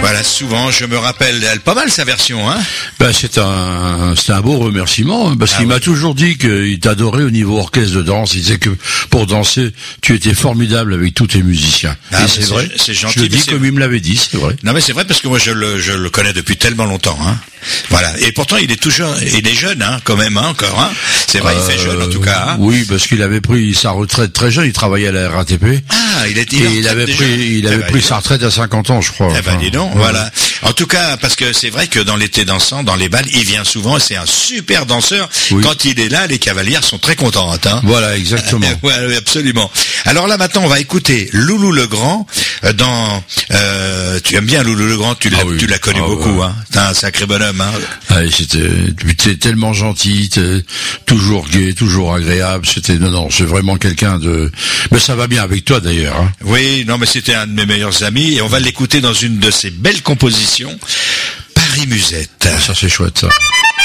Voilà, souvent, je me rappelle, elle pas mal sa version, hein. Ben, c'est un beau remerciement, parce qu'il m'a toujours dit qu'il t'adorait au niveau orchestre de danse. Il disait que pour danser, tu étais formidable avec tous tes musiciens. Ah, et c'est vrai. C'est gentil. Je le dis comme il me l'avait dit, c'est vrai. Non, mais c'est vrai parce que moi, je le connais depuis tellement longtemps, hein. Voilà. Et pourtant, il est jeune, hein, quand même, hein, encore, hein. C'est vrai, il fait jeune, en tout cas, hein. Oui, parce qu'il avait pris sa retraite très jeune, il travaillait à la RATP. Ah, il avait pris sa retraite à 50 ans, je crois. Eh ben, dis donc, voilà. En tout cas, parce que c'est vrai que dans l'été dansant, dans les balles, il vient souvent, c'est un super danseur. Oui. Quand il est là, les cavalières sont très contentes, hein. Voilà, exactement. Ouais, absolument. Alors là, maintenant, on va écouter Loulou Legrand tu aimes bien Loulou Legrand, tu l'as connu beaucoup, hein. T'es un sacré bonhomme, hein. Ah, c'était tellement gentil, toujours gai, toujours agréable. C'est vraiment quelqu'un de. Mais ça va bien avec toi d'ailleurs, hein. Oui, non, mais c'était un de mes meilleurs amis et on va l'écouter dans une de ses belles compositions, Paris Musette. Ça c'est chouette, ça.